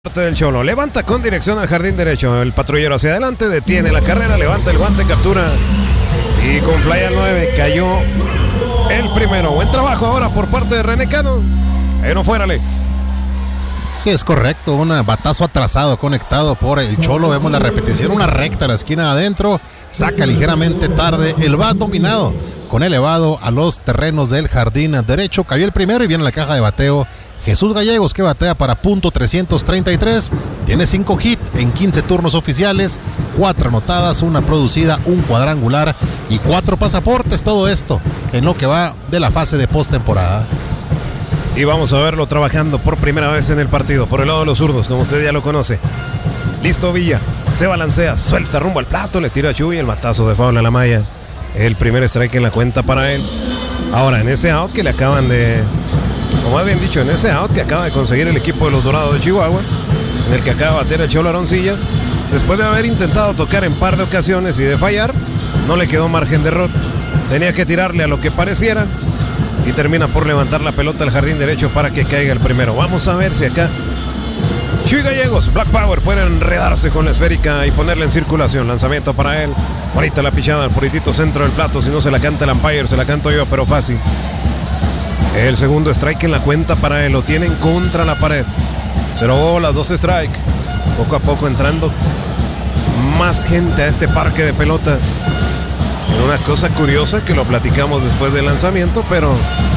Parte del Cholo, levanta con dirección al jardín derecho, el patrullero hacia adelante, detiene la carrera, levanta el guante, captura y con fly al 9 cayó el primero. Buen trabajo ahora por parte de René Cano. Ahí no fuera, Alex. Sí, es correcto, un batazo atrasado conectado por el Cholo. Vemos la repetición, una recta a la esquina adentro, saca ligeramente tarde, el bat dominado con elevado a los terrenos del jardín derecho. Cayó el primero y viene la caja de bateo Jesús Gallegos, que batea para .333, tiene 5 hits en 15 turnos oficiales, 4 anotadas, 1 producida, 1 cuadrangular y 4 pasaportes. Todo esto en lo que va de la fase de postemporada. Y vamos a verlo trabajando por primera vez en el partido, por el lado de los zurdos, como usted ya lo conoce. Listo Villa, se balancea, suelta rumbo al plato, le tira a Chuy, el batazo de foul a la malla. El primer strike en la cuenta para él. Ahora, en ese out que le acaban de... o más bien dicho, en ese out que acaba de conseguir el equipo de los Dorados de Chihuahua, en el que acaba de bater el Cholo Aroncillas, después de haber intentado tocar en par de ocasiones y de fallar, no le quedó margen de error. Tenía que tirarle a lo que pareciera y termina por levantar la pelota al jardín derecho para que caiga el primero. Vamos a ver si acá Chuy Gallegos, Black Power, puede enredarse con la esférica y ponerla en circulación. Lanzamiento para él. Ahorita la pichada al puritito centro del plato. Si no se la canta el umpire, se la canto yo, pero fácil. El segundo strike en la cuenta para él. Lo tienen contra la pared. 0 bolas, 2 strike. Poco a poco entrando más gente a este parque de pelota. En una cosa curiosa que lo platicamos después del lanzamiento, pero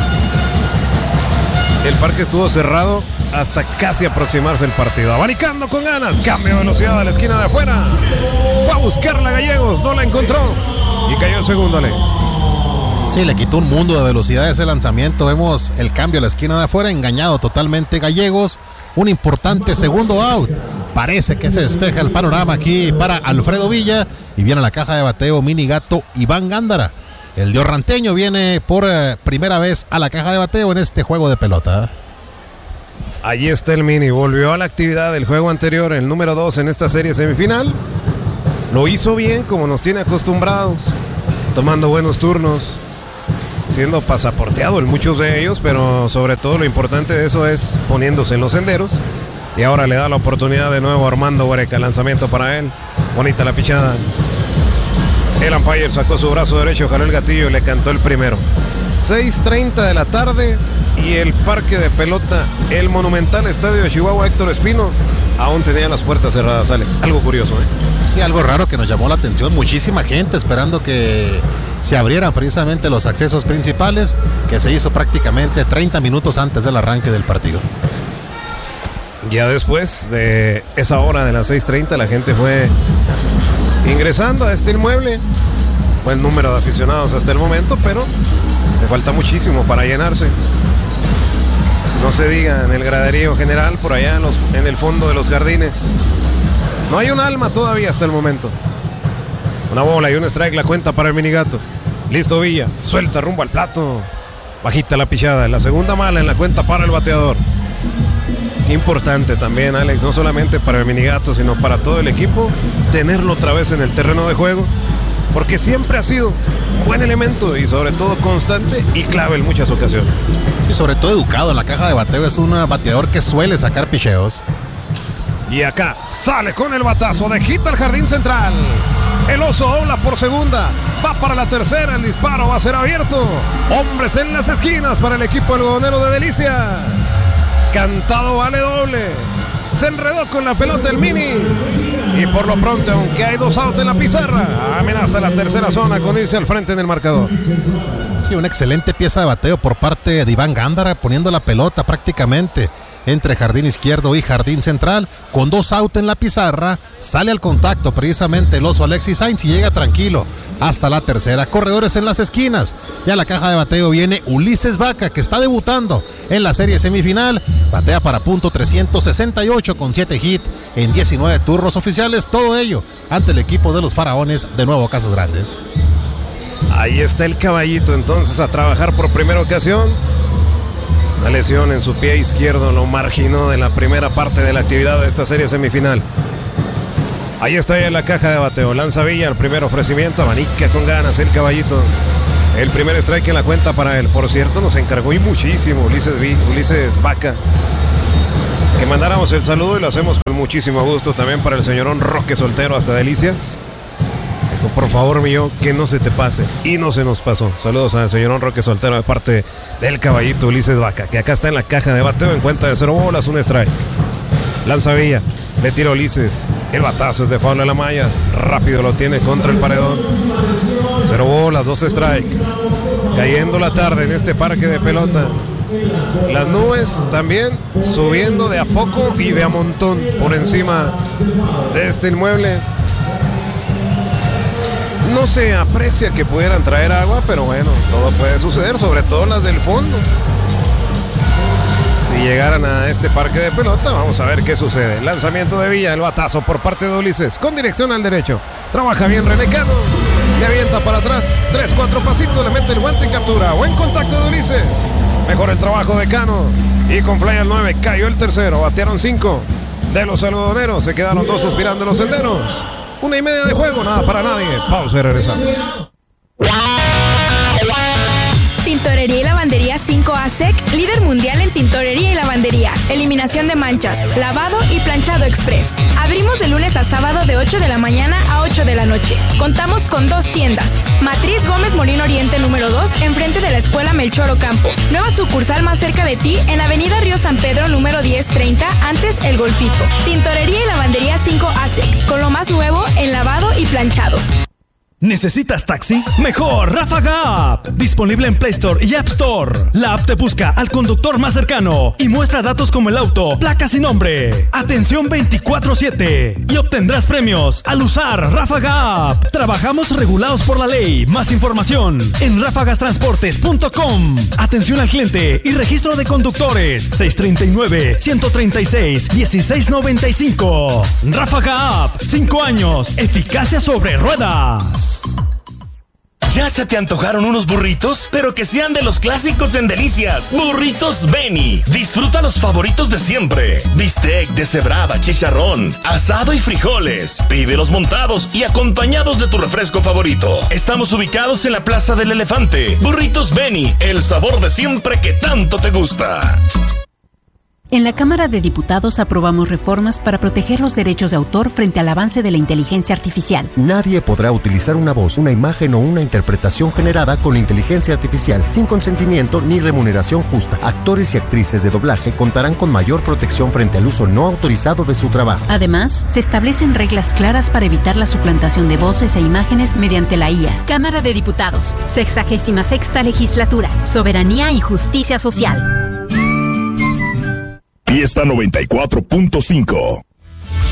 el parque estuvo cerrado hasta casi aproximarse el partido. Abanicando con ganas. Cambio de velocidad a la esquina de afuera. Fue a buscarla Gallegos. No la encontró. Y cayó el segundo, Alex. Sí, le quitó un mundo de velocidad ese lanzamiento. Vemos el cambio a la esquina de afuera. Engañado totalmente Gallegos. Un importante segundo out. Parece que se despeja el panorama aquí para Alfredo Villa. Y viene a la caja de bateo Mini Gato Iván Gándara. El diorranteño viene por primera vez a la caja de bateo en este juego de pelota. Allí está el Mini. Volvió a la actividad del juego anterior, el número 2 en esta serie semifinal. Lo hizo bien, como nos tiene acostumbrados. Tomando buenos turnos. Siendo pasaporteado en muchos de ellos, pero sobre todo lo importante de eso es poniéndose en los senderos. Y ahora le da la oportunidad de nuevo a Armando Huereca. Lanzamiento para él. Bonita la pichada. El umpire sacó su brazo derecho, jaló el gatillo y le cantó el primero. 6:30 de la tarde y el parque de pelota, el monumental estadio de Chihuahua Héctor Espino, aún tenía las puertas cerradas, Alex. Algo curioso, ¿eh? Sí, algo raro que nos llamó la atención. Muchísima gente esperando que se abrieran precisamente los accesos principales, que se hizo prácticamente 30 minutos antes del arranque del partido. Ya después de esa hora de las 6:30 la gente fue ingresando a este inmueble. Buen número de aficionados hasta el momento, pero le falta muchísimo para llenarse. No se diga en el graderío general, por allá en el fondo de los jardines. No hay un alma todavía hasta el momento. Una bola y un strike la cuenta para el Minigato. Listo Villa, suelta rumbo al plato. Bajita la pichada, la segunda mala en la cuenta para el bateador. Qué importante también, Alex, no solamente para el Minigato, sino para todo el equipo, tenerlo otra vez en el terreno de juego, porque siempre ha sido un buen elemento y sobre todo constante y clave en muchas ocasiones. Sí, sobre todo educado en la caja de bateo, es un bateador que suele sacar picheos. Y acá sale con el batazo de hit al jardín central. El oso dobla por segunda, va para la tercera, el disparo va a ser abierto. Hombres en las esquinas para el equipo algodonero de Delicias. Cantado vale doble. Se enredó con la pelota el Mini. Y por lo pronto, aunque hay 2 outs en la pizarra, amenaza la tercera zona con irse al frente en el marcador. Sí, una excelente pieza de bateo por parte de Iván Gándara, poniendo la pelota prácticamente entre jardín izquierdo y jardín central, con 2 outs en la pizarra. Sale al contacto precisamente el oso Alexis Sainz y llega tranquilo hasta la tercera. Corredores en las esquinas. Ya la caja de bateo viene Ulises Vaca, que está debutando en la serie semifinal. Batea para .368 con 7 hits en 19 turnos oficiales. Todo ello ante el equipo de los Faraones de Nuevo Casas Grandes. Ahí está el caballito entonces a trabajar por primera ocasión. Una lesión en su pie izquierdo lo marginó de la primera parte de la actividad de esta serie semifinal. Ahí está ya en la caja de bateo. Lanza Villa el primer ofrecimiento. Abanica con ganas el caballito. El primer strike en la cuenta para él. Por cierto, nos encargó y muchísimo Ulises Vaca, que que mandáramos el saludo y lo hacemos con muchísimo gusto también para el señorón Roque Soltero hasta Delicias. Dijo, por favor, mío, que no se te pase. Y no se nos pasó. Saludos al señorón Roque Soltero de parte del caballito Ulises Vaca, que acá está en la caja de bateo en cuenta de 0 bolas, 1 strike. Lanza Villa, le tira Ulises. El batazo es de Fabio Lamaya. Rápido lo tiene contra el paredón. 0 bolas, 2 strike. Cayendo la tarde en este parque de pelota. Las nubes también subiendo de a poco y de a montón por encima de este inmueble. No se aprecia que pudieran traer agua, pero bueno, todo puede suceder, sobre todo las del fondo. Si llegaran a este parque de pelota, vamos a ver qué sucede. Lanzamiento de Villa, el batazo por parte de Ulises, con dirección al derecho. Trabaja bien René Cano, le avienta para atrás, 3-4 pasitos, le mete el guante y captura. Buen contacto de Ulises, mejor el trabajo de Cano. Y con fly al 9, cayó el tercero, batearon 5 de los algodoneros, se quedaron 2 suspirando los senderos. 1:30 de juego, nada para nadie. Pausa y regresamos. Tintorería y lavandería 5A Sec, líder mundial en tintorería y lavandería, eliminación de manchas, lavado y planchado express. Abrimos de lunes a sábado de 8 de la mañana a 8 de la noche. Contamos con 2 tiendas. Matriz Gómez Molino Oriente número 2, enfrente de la Escuela Melchor Ocampo. Nueva sucursal más cerca de ti en Avenida Río San Pedro número 1030, antes El Golfito. Tintorería y lavandería 5A Sec, con lo más nuevo en lavado y planchado. ¿Necesitas taxi? Mejor Ráfaga App. Disponible en Play Store y App Store. La app te busca al conductor más cercano y muestra datos como el auto, placas y nombre. Atención 24/7 y obtendrás premios al usar Ráfaga App. Trabajamos regulados por la ley. Más información en ráfagastransportes.com. Atención al cliente y registro de conductores 639-136-1695. Ráfaga App. 5 años. Eficacia sobre ruedas. ¿Ya se te antojaron unos burritos? Pero que sean de los clásicos en Delicias. Burritos Beni. Disfruta los favoritos de siempre. Bistec, deshebrada, chicharrón, asado y frijoles. Pídelos montados y acompañados de tu refresco favorito. Estamos ubicados en la Plaza del Elefante. Burritos Beni, el sabor de siempre que tanto te gusta. En la Cámara de Diputados aprobamos reformas para proteger los derechos de autor frente al avance de la inteligencia artificial. Nadie podrá utilizar una voz, una imagen o una interpretación generada con inteligencia artificial sin consentimiento ni remuneración justa. Actores y actrices de doblaje contarán con mayor protección frente al uso no autorizado de su trabajo. Además, se establecen reglas claras para evitar la suplantación de voces e imágenes mediante la IA. Cámara de Diputados, 66ª Legislatura, Soberanía y Justicia Social. Fiesta 94.5.